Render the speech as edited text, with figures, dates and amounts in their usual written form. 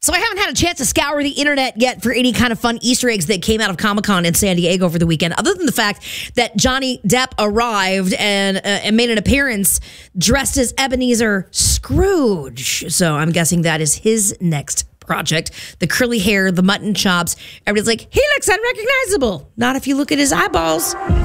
So I haven't had a chance to scour the internet yet for any kind of fun Easter eggs that came out of Comic-Con in San Diego over the weekend, other than the fact that Johnny Depp arrived and made an appearance dressed as Ebenezer Scrooge. So I'm guessing that is his next project. The curly hair, the mutton chops. Everybody's like, he looks unrecognizable. Not if you look at his eyeballs.